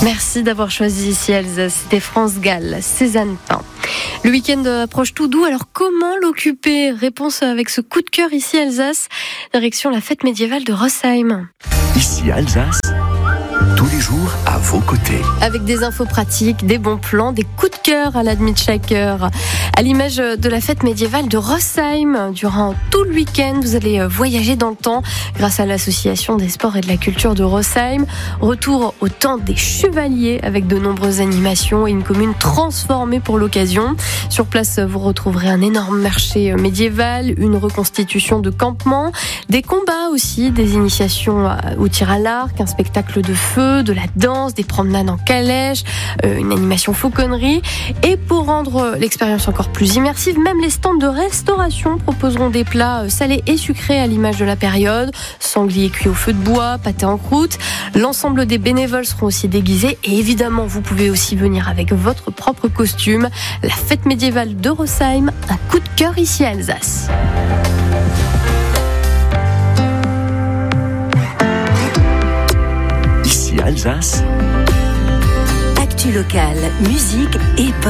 Merci d'avoir choisi ici Alsace. C'était France Gall, Cézanne Pain. Le week-end approche tout doux, alors comment l'occuper? Réponse avec ce coup de cœur ici Alsace. Direction la fête médiévale de Rossheim. Ici Alsace, tous les jours à vos côtés. Avec des infos pratiques, des bons plans, des coups de cœur à la demi de chaque heure. À l'image de la fête médiévale de Rossheim, durant tout le week-end, vous allez voyager dans le temps grâce à l'association des sports et de la culture de Rossheim. Retour au temps des chevaliers avec de nombreuses animations et une commune transformée pour l'occasion. Sur place, vous retrouverez un énorme marché médiéval, une reconstitution de campement, des combats aussi, des initiations au tir à l'arc, un spectacle de feu, de la danse, des promenades en calèche, une animation fauconnerie. Et pour rendre l'expérience encore plus immersive, même les stands de restauration proposeront des plats salés et sucrés à l'image de la période, sanglier cuit au feu de bois, pâté en croûte. L'ensemble des bénévoles seront aussi déguisés et évidemment vous pouvez aussi venir avec votre propre costume. La fête médiévale de Rossheim, un coup de cœur ici à Alsace. Ici Alsace, Actu locale, musique et pop.